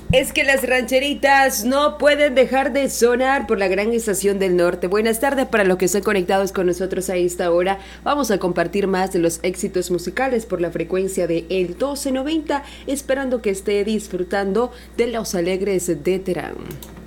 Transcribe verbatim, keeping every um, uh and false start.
Es que las rancheritas no pueden dejar de sonar por la gran estación del norte. Buenas tardes para los que están conectados con nosotros a esta hora. Vamos a compartir más de los éxitos musicales por la frecuencia de el doce noventa, esperando que esté disfrutando de los alegres de Terán.